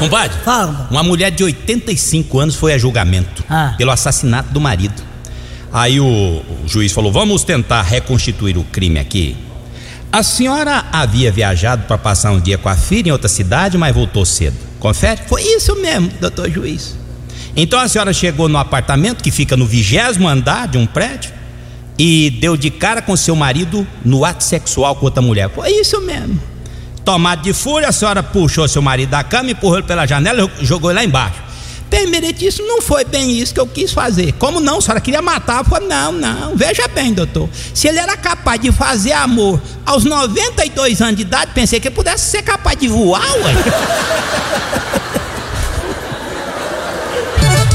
Compadre, Fala. uma mulher de 85 anos foi a julgamento pelo assassinato do marido. Aí o juiz falou: vamos tentar reconstituir o crime aqui. A senhora havia viajado para passar um dia com a filha em outra cidade, mas voltou cedo. Confere? Foi isso mesmo, doutor juiz. Então a senhora chegou no apartamento que fica no 20º andar de um prédio e deu de cara com seu marido no ato sexual com outra mulher. Foi isso mesmo. Tomado de fúria, a senhora puxou seu marido da cama, empurrou ele pela janela e jogou ele lá embaixo. Bem, Meretíssimo, não foi bem isso que eu quis fazer. Como não? A senhora queria matar? Eu falei: não, veja bem, doutor. Se ele era capaz de fazer amor aos 92 anos de idade, pensei que ele pudesse ser capaz de voar, ué.